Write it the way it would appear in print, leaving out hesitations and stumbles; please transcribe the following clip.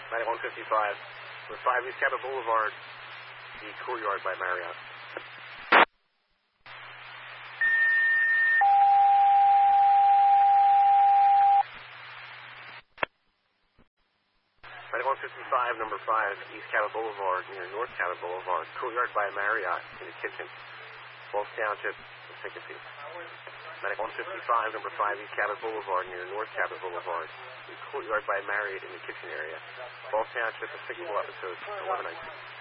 Medic 155. With 5 East Cabot Boulevard, the Courtyard by Marriott. Medic 155, number 5, East Cabot Boulevard, near North Cabot Boulevard, Courtyard by Marriott, in the kitchen. Falls Township, Chicopee. Medic 155, number 5, East Cabot Boulevard, near North Cabot Boulevard, the Courtyard by Marriott, in the kitchen area. Falls Township, a signal episode 1119.